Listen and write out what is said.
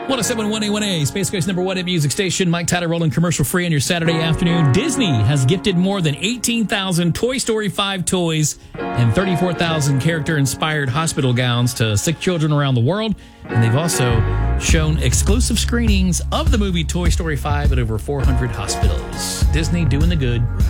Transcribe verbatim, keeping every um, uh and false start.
one oh seven point one A one A, Space Coast number one hit music station. Mike Tyler rolling commercial free on your Saturday afternoon. Disney has gifted more than eighteen thousand Toy Story five toys and thirty-four thousand character-inspired hospital gowns to sick children around the world. And they've also shown exclusive screenings of the movie Toy Story five at over four hundred hospitals. Disney doing the good.